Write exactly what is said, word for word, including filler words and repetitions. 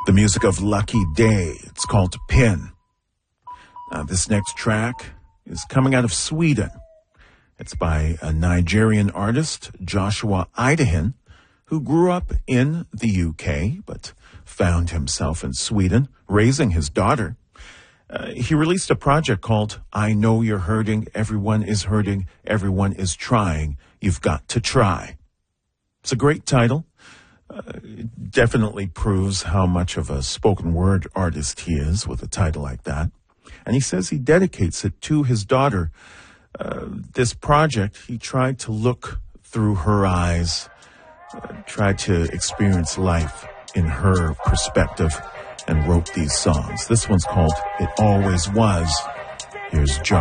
The music of Lucky Day. It's called Pin. Now, this next track is coming out of Sweden. It's by a Nigerian artist, Joshua Idahan, who grew up in the U K, but found himself in Sweden, raising his daughter. Uh, he released a project called I Know You're Hurting, Everyone is Hurting, Everyone is Trying, You've Got to Try. It's a great title. Uh, it definitely proves how much of a spoken word artist he is with a title like that. And he says he dedicates it to his daughter. Uh, this project, he tried to look through her eyes, uh, tried to experience life in her perspective, and wrote these songs. This one's called It Always Was. Here's Josh.